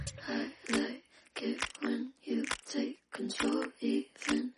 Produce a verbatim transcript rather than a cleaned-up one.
I like it when you take control even